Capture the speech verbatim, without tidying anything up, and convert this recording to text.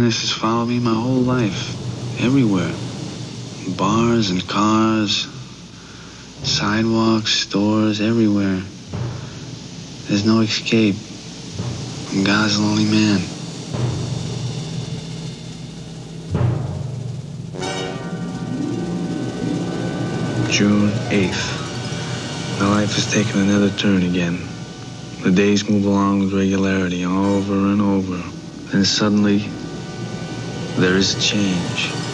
loneliness has followed me my whole life. Everywhere. Bars and cars, sidewalks, stores, everywhere. There's no escape from God's lonely man. June eighth. My life has taken another turn again. The days move along with regularity over and over. Then suddenly, there is a change.